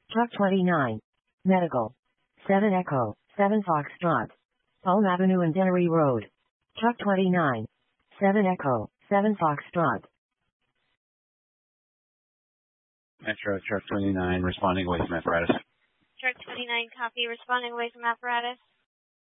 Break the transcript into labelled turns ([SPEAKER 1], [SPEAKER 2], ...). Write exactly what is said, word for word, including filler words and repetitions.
[SPEAKER 1] Truck twenty-nine. Medical. seven Echo, seven Foxtrot. Elm Avenue and Dennery Road. Truck twenty-nine. seven Echo, seven Foxtrot.
[SPEAKER 2] Metro Truck twenty-nine, responding away from apparatus.
[SPEAKER 3] Truck twenty-nine, copy, responding away from apparatus.